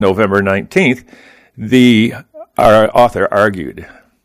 November 19th, the author argued.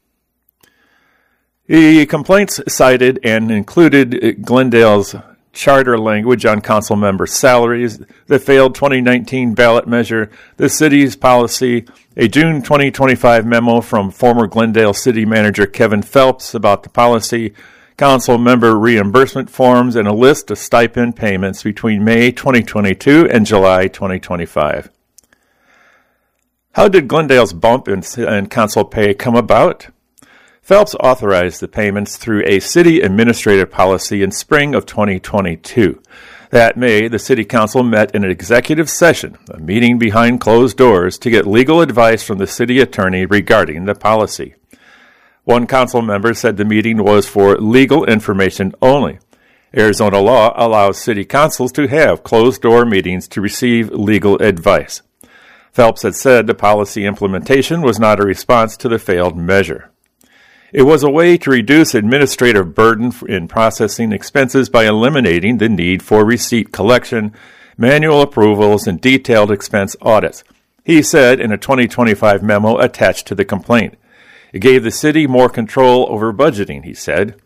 The complaints cited and included Glendale's charter language on council member salaries, the failed 2019 ballot measure, the city's policy, a June 2025 memo from former Glendale city manager Kevin Phelps about the policy, council member reimbursement forms, and a list of stipend payments between May 2022 and July 2025. How did Glendale's bump in council pay come about? Phelps authorized the payments through a city administrative policy in spring of 2022. That May, the city council met in an executive session, a meeting behind closed doors, to get legal advice from the city attorney regarding the policy. One council member said the meeting was for legal information only. Arizona law allows city councils to have closed-door meetings to receive legal advice. Phelps had said the policy implementation was not a response to the failed measure. It was a way to reduce administrative burden in processing expenses by eliminating the need for receipt collection, manual approvals, and detailed expense audits, he said in a 2025 memo attached to the complaint. It gave the city more control over budgeting, he said.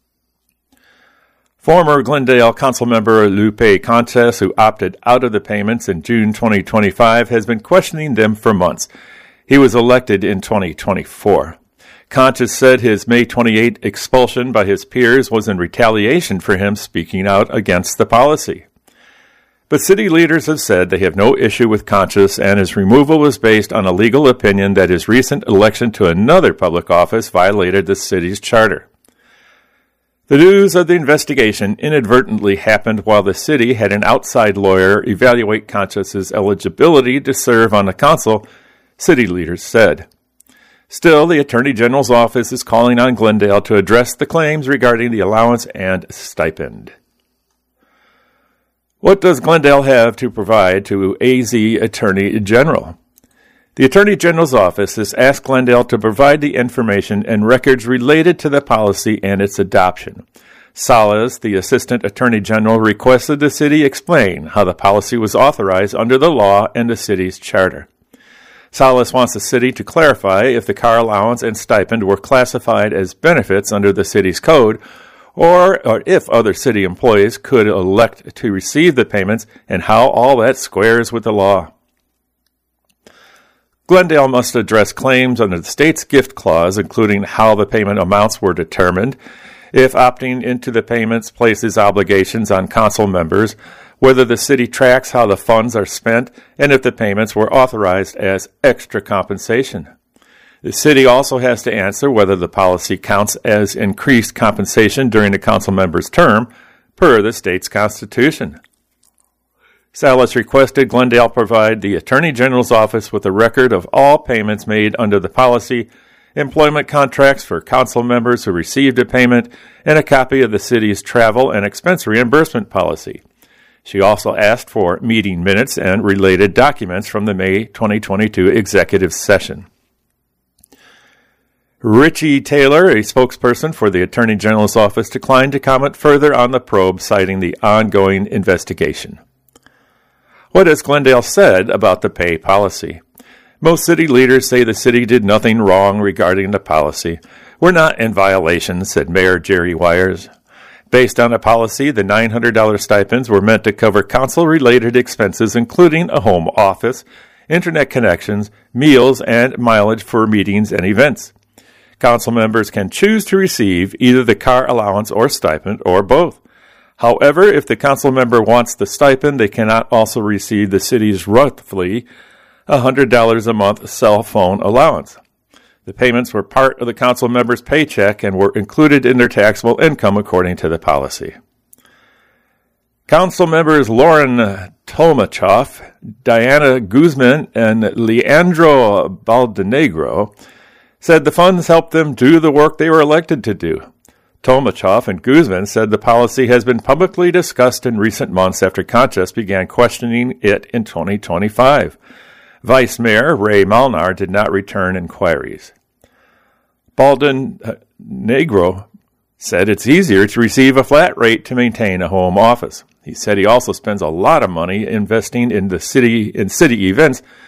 Former Glendale Councilmember Lupe Conches, who opted out of the payments in June 2025, has been questioning them for months. He was elected in 2024. Conches said his May 28 expulsion by his peers was in retaliation for him speaking out against the policy. But city leaders have said they have no issue with Conches, and his removal was based on a legal opinion that his recent election to another public office violated the city's charter. The news of the investigation inadvertently happened while the city had an outside lawyer evaluate Conches' eligibility to serve on the council, city leaders said. Still, the Attorney General's office is calling on Glendale to address the claims regarding the allowance and stipend. What does Glendale have to provide to AZ Attorney General? The Attorney General's office has asked Glendale to provide the information and records related to the policy and its adoption. Salas, the Assistant Attorney General, requested the city explain how the policy was authorized under the law and the city's charter. Salas wants the city to clarify if the car allowance and stipend were classified as benefits under the city's code, or if other city employees could elect to receive the payments, and how all that squares with the law. Glendale must address claims under the state's gift clause, including how the payment amounts were determined, if opting into the payments places obligations on council members, whether the city tracks how the funds are spent, and if the payments were authorized as extra compensation. The city also has to answer whether the policy counts as increased compensation during the council member's term, per the state's constitution. Salas requested Glendale provide the Attorney General's office with a record of all payments made under the policy, employment contracts for council members who received a payment, and a copy of the city's travel and expense reimbursement policy. She also asked for meeting minutes and related documents from the May 2022 executive session. Richie Taylor, a spokesperson for the Attorney General's office, declined to comment further on the probe, citing the ongoing investigation. What has Glendale said about the pay policy? Most city leaders say the city did nothing wrong regarding the policy. We're not in violation, said Mayor Jerry Wires. Based on a policy, the $900 stipends were meant to cover council-related expenses, including a home office, internet connections, meals, and mileage for meetings and events. Council members can choose to receive either the car allowance or stipend, or both. However, if the council member wants the stipend, they cannot also receive the city's roughly $100 a month cell phone allowance. The payments were part of the council member's paycheck and were included in their taxable income according to the policy. Council members Lauren Tomachoff, Diana Guzman, and Leandro Baldenegro said the funds helped them do the work they were elected to do. Tomachoff and Guzman said the policy has been publicly discussed in recent months after Conches began questioning it in 2025. Vice Mayor Ray Malnar did not return inquiries. Baldenegro said it's easier to receive a flat rate to maintain a home office. He said he also spends a lot of money investing in city events,